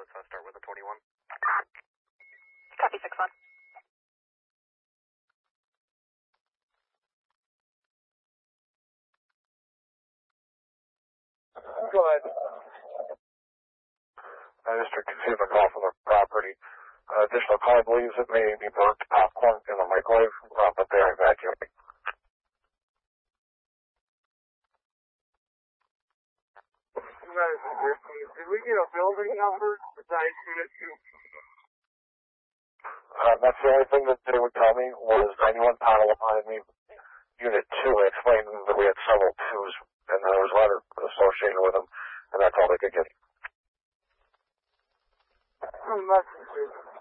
let's start with a 21. Copy 6-1. Go ahead. District received a call from the property. Additional call believes it may be burnt popcorn in the microwave, but they are evacuating. Did we get a building number besides Unit 2? That's the only thing that they would tell me was 91 Potawatomi, Unit 2. I explained that we had several 2s, and there was a letter associated with them, and that's all they could get. Messages.